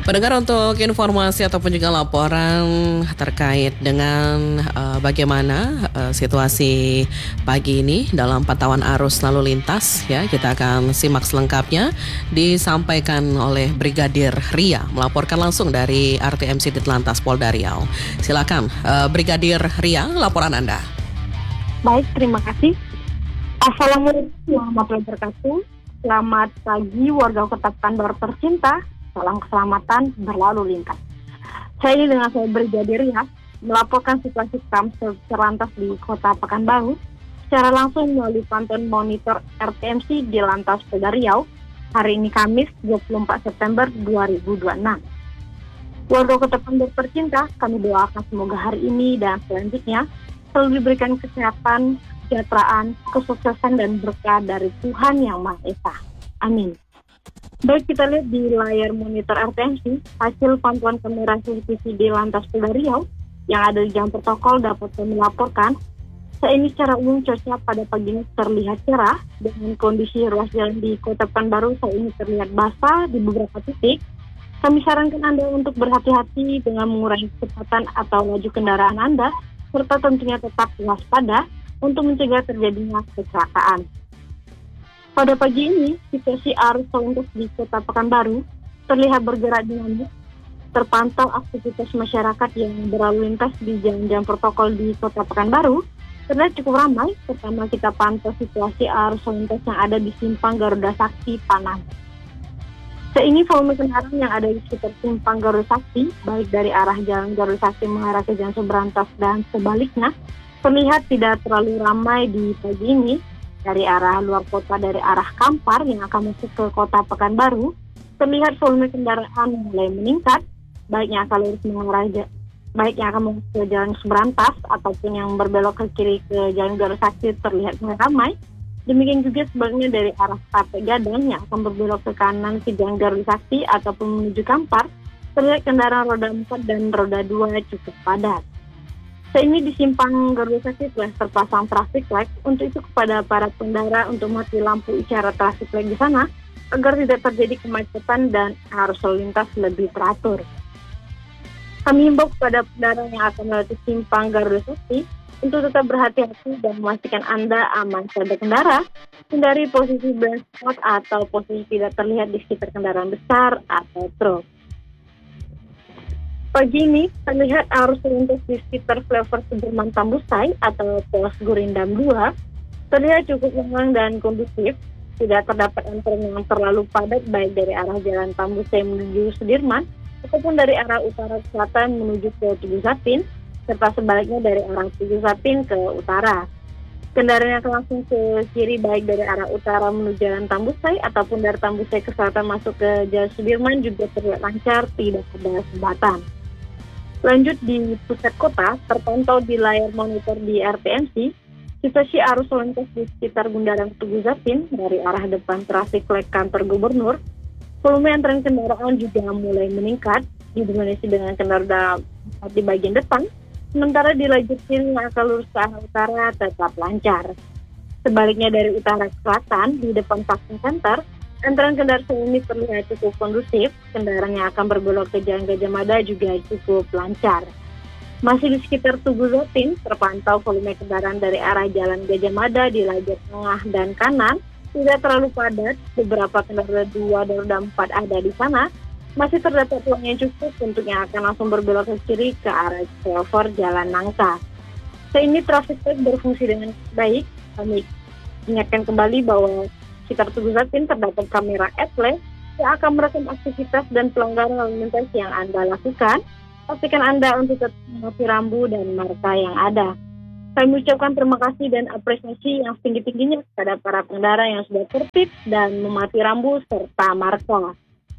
Pendengar, untuk informasi ataupun juga laporan terkait dengan bagaimana situasi pagi ini dalam pantauan arus lalu lintas, ya, kita akan simak selengkapnya disampaikan oleh Brigadir Ria melaporkan langsung dari RTMC Ditlantas Polda Riau. Silakan Brigadir Ria, laporan Anda. Baik, terima kasih. Assalamualaikum warahmatullahi wabarakatuh. Selamat pagi warga Kota Pekanbaru tercinta. Salam keselamatan berlalu lintas. Saya ini dengan saya Brigadir Ria melaporkan situasi Kamsel Lantas di Kota Pekanbaru secara langsung melalui pantauan monitor RTMC di Lantas Polda Riau hari ini Kamis 24 September 2026. Warga Kota Pekanbaru tercinta, kami doakan semoga hari ini dan selanjutnya selalu diberikan kesehatan, kesejahteraan, kesuksesan dan berkah dari Tuhan Yang Maha Esa. Amin. Baik, kita lihat di layar monitor RTMC, hasil pantauan kamera CCTV di Lantas Polda Riau yang ada di jam protokol dapat kami laporkan. Saat ini secara umum cuaca pada pagi ini terlihat cerah dengan kondisi ruas jalan di Kota Pekanbaru saat ini terlihat basah di beberapa titik. Kami sarankan Anda untuk berhati-hati dengan mengurangi kecepatan atau laju kendaraan Anda, serta tentunya tetap waspada untuk mencegah terjadinya kecelakaan. Pada pagi ini, situasi arus lalu lintas di Kota Pekanbaru terlihat bergerak dinamis. Terpantau aktivitas masyarakat yang berlalu lintas di jalan-jalan protokol di Kota Pekanbaru terlihat cukup ramai. Pertama kita pantau situasi arus lalu lintas yang ada di Simpang Garuda Sakti Panang. Saat ini volume kendaraan yang ada di sekitar Simpang Garuda Sakti, baik dari arah Jalan Garuda Sakti mengarah ke Jalan Seberantas dan sebaliknya, terlihat tidak terlalu ramai di pagi ini. Dari arah luar kota, dari arah Kampar yang akan masuk ke Kota Pekanbaru, terlihat volume kendaraan mulai meningkat, baik yang akan lurus masuk ke Jalan Seberantas ataupun yang berbelok ke kiri ke Jalan Garuda Sakti terlihat mulai ramai. Demikian juga sebaliknya dari arah Tape Gadang yang akan berbelok ke kanan ke Jalan Garuda Sakti ataupun menuju Kampar, terlihat kendaraan roda 4 dan roda 2 cukup padat. Saat ini di Simpang Garuda Sakti telah terpasang traffic light. Untuk itu kepada para pengendara untuk mati lampu isyarat traffic light di sana agar tidak terjadi kemacetan dan arus lalu lintas lebih teratur. Kami himbau kepada pengendara yang akan melewati Simpang Garuda Sakti untuk tetap berhati-hati dan memastikan Anda aman saat berkendara, hindari posisi blind spot atau posisi tidak terlihat di sekitar kendaraan besar atau truk. Pagi ini terlihat arus lalu lintas di sekitar flyover Sudirman Tambusai atau Pos Gurindam 2 terlihat cukup lengang dan kondusif. Tidak terdapat antrean yang terlalu padat baik dari arah Jalan Tambusai menuju Sudirman ataupun dari arah utara ke selatan menuju ke Tugu Zapin, serta sebaliknya dari arah Tugu Zapin ke utara. Kendaraan yang akan langsung ke kiri baik dari arah utara menuju Jalan Tambusai ataupun dari Tambusai ke selatan masuk ke Jalan Sudirman juga terlihat lancar, tidak ada sumbatan. Lanjut di pusat kota, terpantau di layar monitor di RTMC, situasi arus lalu lintas di sekitar Bundaran Tugu Zapin dari arah depan traffic light kantor gubernur, volume antrean kendaraan juga mulai meningkat, didominasi dengan kendaraan di bagian depan, sementara di lajur kiri yang akan lurus ke arah utara tetap lancar. Sebaliknya dari utara ke selatan, di depan vaksin center, antrean kendaraan ini terlihat cukup kondusif. Kendaraan yang akan berbelok ke Jalan Gajah Mada juga cukup lancar. Masih di sekitar Tugu Zapin, terpantau volume kendaraan dari arah Jalan Gajah Mada di lajur tengah dan kanan tidak terlalu padat. Beberapa kendaraan 2 dan roda 4 ada di sana. Masih terdapat ruang yang cukup untuk yang akan langsung berbelok ke kiri ke arah flyover Jalan Nangka. Saat ini traffic light berfungsi dengan baik. Kami ingatkan kembali bahwa sekitar Tugu Zapin terdapat kamera Etle yang akan merekam aktivitas dan pelanggaran lalu lintas yang Anda lakukan. Pastikan Anda untuk tetap mematuhi rambu dan marka yang ada. Kami ucapkan terima kasih dan apresiasi yang setinggi-tingginya kepada para pengendara yang sudah tertib dan mematuhi rambu serta marka.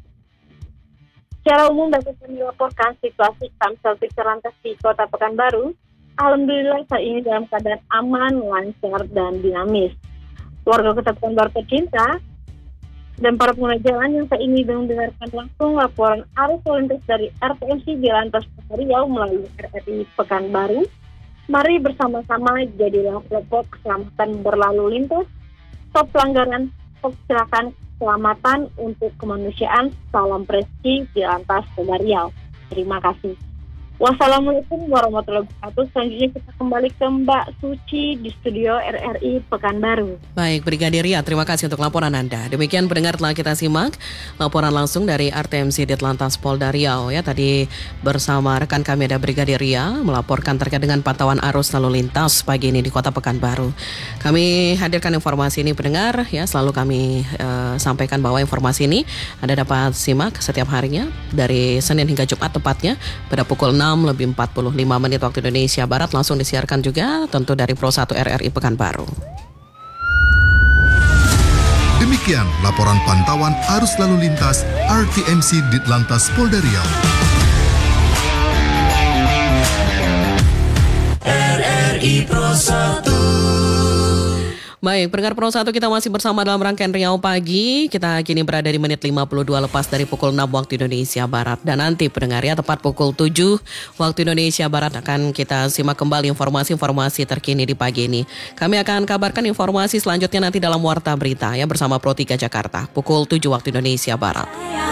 Secara umum dapat kami laporkan situasi Kamsel Lantas di Kota Pekanbaru. Alhamdulillah saat ini dalam keadaan aman, lancar, dan dinamis. Warga Kota Pekanbaru tercinta dan para pengguna jalan yang saat ini mendengarkan langsung laporan arus lalu lintas dari RTMC di Lantas Polda Riau melalui RRI Pekanbaru. Mari bersama-sama jadilah kelompok keselamatan berlalu lintas, stop pelanggaran, stop kecelakaan, keselamatan untuk kemanusiaan. Salam Presti di Lantas Polda Riau. Terima kasih. Wassalamualaikum warahmatullahi wabarakatuh. Selanjutnya kita kembali ke Mbak Suci di studio RRI Pekanbaru. Baik, Brigadir Ria, terima kasih untuk laporan Anda. Demikian pendengar telah kita simak laporan langsung dari RTMC Ditlantas Polda Riau ya. Tadi bersama rekan kami ada Brigadir Ria melaporkan terkait dengan pantauan arus lalu lintas pagi ini di Kota Pekanbaru. Kami hadirkan informasi ini pendengar ya, selalu kami sampaikan bahwa informasi ini Anda dapat simak setiap harinya dari Senin hingga Jumat tepatnya pada pukul 6:45 waktu Indonesia Barat, langsung disiarkan juga tentu dari Pro 1 RRI Pekanbaru. Demikian laporan pantauan arus lalu lintas RTMC Ditlantas Polda Riau. RRI Pro 1. Baik, pendengar Pro 1, kita masih bersama dalam rangkaian Riau Pagi. Kita kini berada di menit 52 lepas dari pukul 6 waktu Indonesia Barat. Dan nanti pendengar ya, tepat pukul 7 waktu Indonesia Barat akan kita simak kembali informasi-informasi terkini di pagi ini. Kami akan kabarkan informasi selanjutnya nanti dalam Warta Berita ya bersama Pro 3 Jakarta pukul 7 waktu Indonesia Barat.